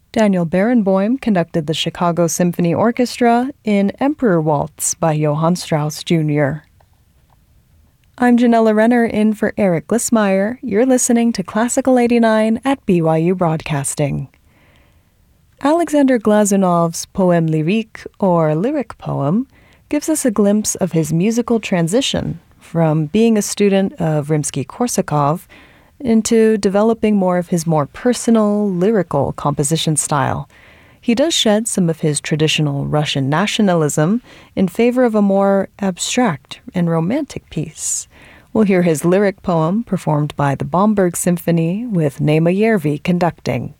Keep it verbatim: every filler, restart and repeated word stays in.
Daniel Barenboim conducted the Chicago Symphony Orchestra in Emperor Waltz by Johann Strauss Junior I'm Janella Renner in for Eric Glissmeyer. You're listening to Classical eighty-nine at B Y U Broadcasting. Alexander Glazunov's Poème lyrique, or lyric poem, gives us a glimpse of his musical transition from being a student of Rimsky-Korsakov into developing more of his more personal, lyrical composition style. He does shed some of his traditional Russian nationalism in favor of a more abstract and romantic piece. We'll hear his lyric poem performed by the Bomberg Symphony with Nema Järvi conducting.